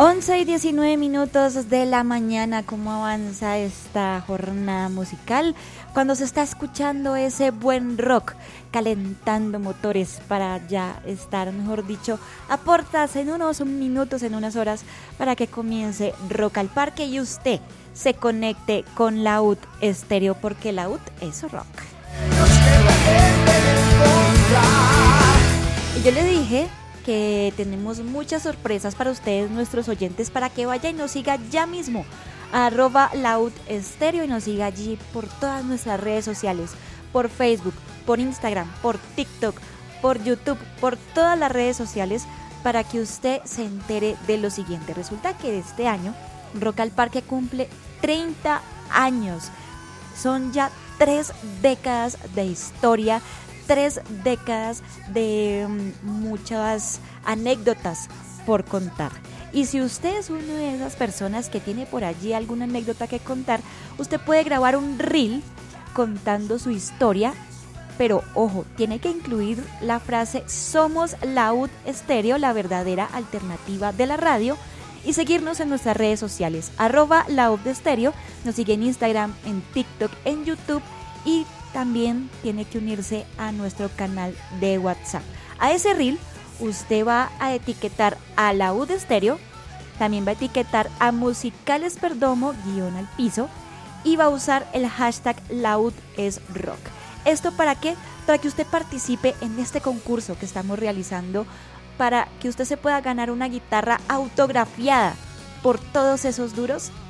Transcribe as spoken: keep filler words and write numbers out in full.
once y diecinueve minutos de la mañana, ¿cómo avanza esta jornada musical? Cuando se está escuchando ese buen rock, calentando motores para ya estar, mejor dicho, a portas en unos minutos, en unas horas, para que comience Rock al Parque y usted se conecte con Laúd Estéreo, porque Laúd es rock. Y yo le dije que tenemos muchas sorpresas para ustedes, nuestros oyentes, para que vaya y nos siga ya mismo, arroba Laúd Estéreo, y nos siga allí por todas nuestras redes sociales, por Facebook, por Instagram, por TikTok, por YouTube, por todas las redes sociales, para que usted se entere de lo siguiente. Resulta que este año Rock al Parque cumple treinta años, son ya tres décadas de historia, tres décadas de um, muchas anécdotas por contar. Y si usted es una de esas personas que tiene por allí alguna anécdota que contar, usted puede grabar un reel contando su historia, pero ojo, tiene que incluir la frase "Somos Laúd Estéreo, la verdadera alternativa de la radio", y seguirnos en nuestras redes sociales, arroba Laúd Estéreo. Nos sigue en Instagram, en TikTok, en YouTube, y también tiene que unirse a nuestro canal de WhatsApp. A ese reel usted va a etiquetar a Laúd Estéreo, también va a etiquetar a Musicales Perdomo guión al piso, y va a usar el hashtag Laúd es rock. ¿Esto para qué? Para que usted participe en este concurso que estamos realizando, para que usted se pueda ganar una guitarra autografiada por todos esos duros